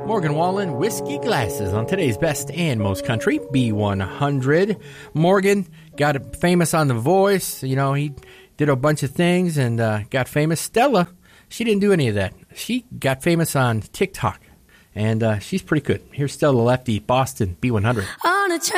Morgan Wallen, Whiskey Glasses on today's Best and Most Country, B100. Morgan got famous on The Voice. You know, he did a bunch of things and got famous. Stella, she didn't do any of that. She got famous on TikTok, and she's pretty good. Here's Stella Lefty, Boston, B100.